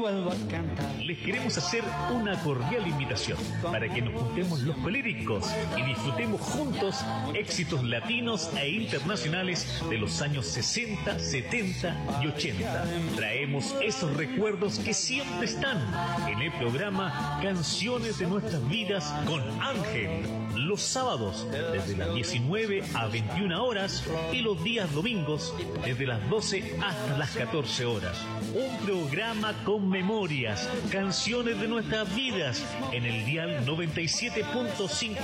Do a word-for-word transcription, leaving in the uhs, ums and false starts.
Les queremos hacer una cordial invitación para que nos juntemos los colíricos y disfrutemos juntos éxitos latinos e internacionales de los años sesenta, setenta y ochenta. Traemos esos recuerdos que siempre están en el programa Canciones de Nuestras Vidas con Ángel, los sábados desde las diecinueve a veintiuna horas y los días domingos desde las doce hasta las catorce horas. Un programa con memorias, canciones de nuestras vidas en el dial noventa y siete punto cinco